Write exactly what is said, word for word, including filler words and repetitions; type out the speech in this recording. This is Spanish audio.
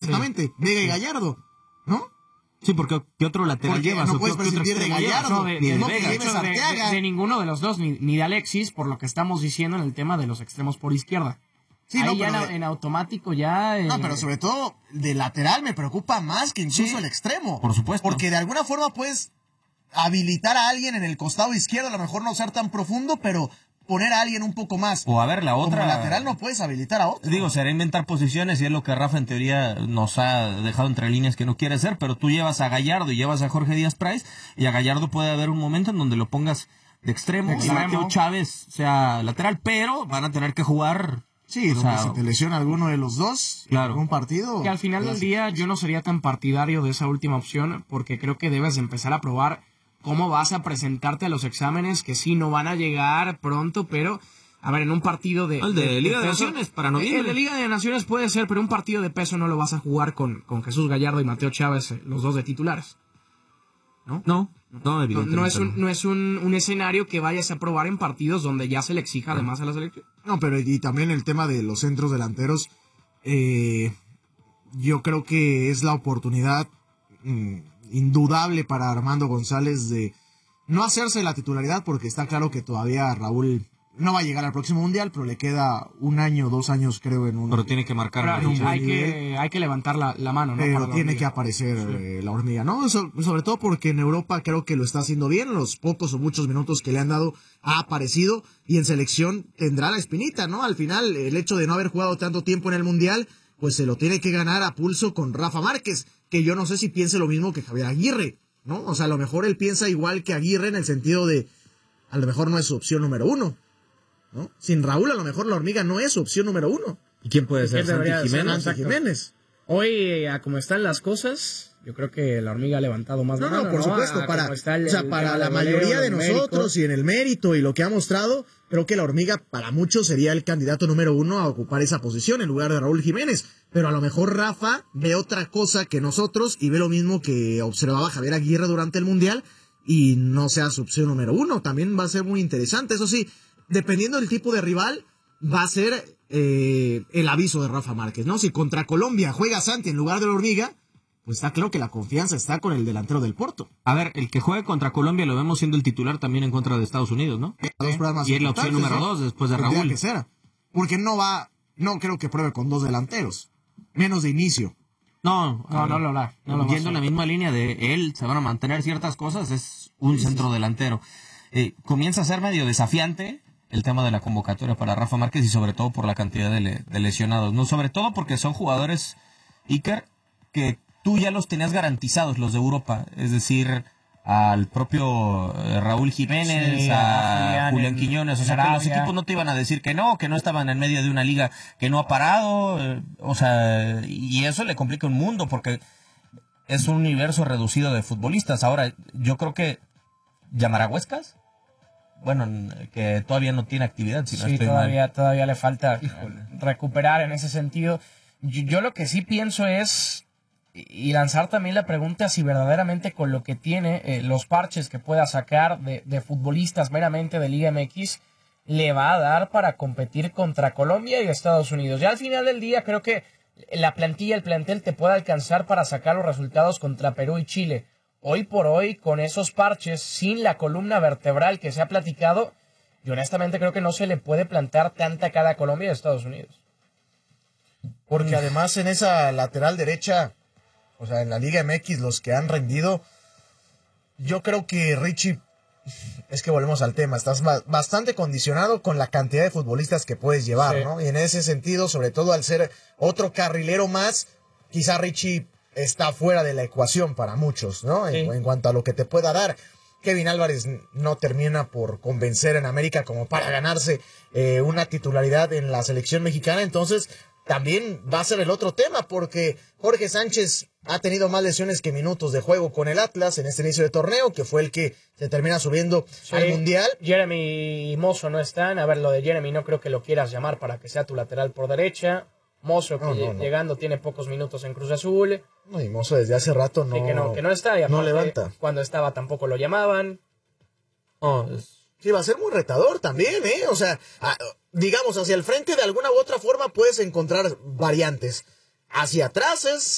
exactamente, sí. Vega y Gallardo, ¿no? Sí, porque ¿qué otro lateral porque llevas? No puedes prescindir de Gallardo, no, de, de, no de, de, hecho, de, de, de ninguno de los dos, ni, ni de Alexis, por lo que estamos diciendo en el tema de los extremos por izquierda. Sí, Ahí no, ya en, de... en automático ya... Eh... No, pero sobre todo de lateral me preocupa más que incluso sí, el extremo. Por supuesto. Porque de alguna forma puedes habilitar a alguien en el costado izquierdo, a lo mejor no ser tan profundo, pero poner a alguien un poco más. O a ver, la otra... Como lateral no puedes habilitar a otro. Digo, será inventar posiciones y es lo que Rafa en teoría nos ha dejado entre líneas que no quiere hacer, pero tú llevas a Gallardo y llevas a Jorge Díaz Price y a Gallardo puede haber un momento en donde lo pongas de extremo, de extremo. Y Mateo Chávez sea lateral, pero van a tener que jugar... Sí, donde se te lesiona alguno de los dos claro. en un partido. Que al final del día yo no sería tan partidario de esa última opción porque creo que debes empezar a probar cómo vas a presentarte a los exámenes que sí no van a llegar pronto, pero a ver, en un partido de... El de, de Liga de, de Naciones para noviembre. El de Liga de Naciones puede ser, pero un partido de peso no lo vas a jugar con, con Jesús Gallardo y Mateo Chávez, los dos de titulares. ¿No? No. No, evidentemente no, no es, un, no es un, un escenario que vayas a probar en partidos donde ya se le exija además a la selección. No, pero y también el tema de los centros delanteros, eh, yo creo que es la oportunidad mm, indudable para Armando González de no hacerse la titularidad, porque está claro que todavía Raúl no va a llegar al próximo mundial, pero le queda un año, dos años creo en un... Pero tiene que marcar claro, un hay, que, hay que levantar la, la mano, ¿no? Pero tiene que aparecer sí. eh, la hormiga, ¿no? So, sobre todo porque en Europa creo que lo está haciendo bien, los pocos o muchos minutos que le han dado ha aparecido y en selección tendrá la espinita, ¿no? Al final, el hecho de no haber jugado tanto tiempo en el mundial, pues se lo tiene que ganar a pulso con Rafa Márquez, que yo no sé si piense lo mismo que Javier Aguirre, ¿no? O sea, a lo mejor él piensa igual que Aguirre en el sentido de, a lo mejor no es su opción número uno, ¿no? Sin Raúl a lo mejor la hormiga no es su opción número uno. ¿Y quién puede ser? Santi Jiménez. Santi Jiménez. Hoy, a como están las cosas, yo creo que la hormiga ha levantado más no, mano, no, por ¿no? supuesto, a, para, el, o sea, para la voleo, mayoría de nosotros mérito. Y en el mérito y lo que ha mostrado, creo que la hormiga para muchos sería el candidato número uno a ocupar esa posición en lugar de Raúl Jiménez, pero a lo mejor Rafa ve otra cosa que nosotros y ve lo mismo que observaba Javier Aguirre durante el Mundial y no sea su opción número uno. También va a ser muy interesante, eso sí, dependiendo del tipo de rival, va a ser eh, el aviso de Rafa Márquez, ¿no? Si contra Colombia juega Santi en lugar de la hormiga, pues está claro que la confianza está con el delantero del Porto. A ver, el que juegue contra Colombia lo vemos siendo el titular también en contra de Estados Unidos, ¿no? Eh, dos más y es la opción número ¿no? dos después de Raúl. Que ser, porque no va, no creo que pruebe con dos delanteros, menos de inicio. No, no, no, no, no, no, no yendo en la misma línea de él, se van a mantener ciertas cosas, es un sí, centro sí. delantero. Eh, comienza a ser medio desafiante el tema de la convocatoria para Rafa Márquez y sobre todo por la cantidad de, le, de lesionados, no sobre todo porque son jugadores, Iker, que tú ya los tenías garantizados, los de Europa, es decir, al propio Raúl Jiménez, sí, a, a Julián Quiñones, o sea, que los equipos no te iban a decir que no, que no estaban en medio de una liga que no ha parado, eh, o sea, y eso le complica un mundo porque es un universo reducido de futbolistas. Ahora, yo creo que ¿llamará Huescas? Bueno, que todavía no tiene actividad. Si no sí, estoy todavía, mal. todavía le falta Híjole. recuperar en ese sentido. Yo, yo lo que sí pienso es, y lanzar también la pregunta si verdaderamente con lo que tiene, eh, los parches que pueda sacar de, de futbolistas meramente de Liga M X, le va a dar para competir contra Colombia y Estados Unidos. Ya al final del día creo que la plantilla, el plantel te puede alcanzar para sacar los resultados contra Perú y Chile. Hoy por hoy, con esos parches, sin la columna vertebral que se ha platicado, yo honestamente creo que no se le puede plantar tanta cara a Colombia y a Estados Unidos. Porque además en esa lateral derecha, o sea, en la Liga M X, los que han rendido, yo creo que Richie, es que volvemos al tema, estás bastante condicionado con la cantidad de futbolistas que puedes llevar, sí. ¿no? Y en ese sentido, sobre todo al ser otro carrilero más, quizá Richie está fuera de la ecuación para muchos, ¿no? Sí. En, en cuanto a lo que te pueda dar. Kevin Álvarez no termina por convencer en América como para ganarse eh, una titularidad en la selección mexicana, entonces también va a ser el otro tema, porque Jorge Sánchez ha tenido más lesiones que minutos de juego con el Atlas en este inicio de torneo, que fue el que se termina subiendo sí. al Mundial. Jeremy y Mozo no están, a ver, lo de Jeremy no creo que lo quieras llamar para que sea tu lateral por derecha. Mozo que no, no, no. llegando tiene pocos minutos en Cruz Azul. No, y Mozo desde hace rato no, sí, que no, que no está. Y no levanta. Cuando estaba tampoco lo llamaban. Oh, es... Sí, va a ser muy retador también, ¿eh? O sea, a, digamos, hacia el frente de alguna u otra forma puedes encontrar variantes. Hacia atrás es